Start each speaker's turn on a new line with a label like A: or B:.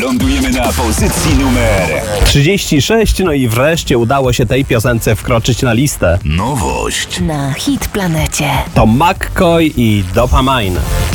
A: Lądujemy na pozycji numer
B: 36, no i wreszcie udało się tej piosence wkroczyć na listę.
A: nowość.
C: Na Hit Planecie.
B: To McCoy i Dopamine.